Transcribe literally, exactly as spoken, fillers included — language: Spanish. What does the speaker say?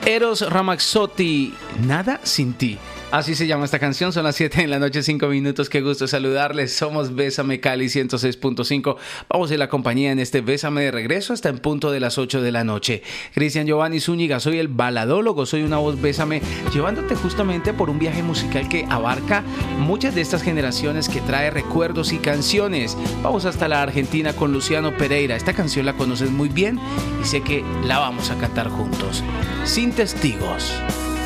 Eros Ramazzotti, Nada sin ti. Así se llama esta canción, son las siete de la noche, cinco minutos, qué gusto saludarles, somos Bésame Cali ciento seis punto cinco, vamos en la compañía en este Bésame de regreso hasta en punto de las ocho de la noche. Cristian Giovanni Zúñiga, soy el baladólogo, soy una voz Bésame, llevándote justamente por un viaje musical que abarca muchas de estas generaciones, que trae recuerdos y canciones. Vamos hasta la Argentina con Luciano Pereira, esta canción la conoces muy bien y sé que la vamos a cantar juntos, Sin Testigos.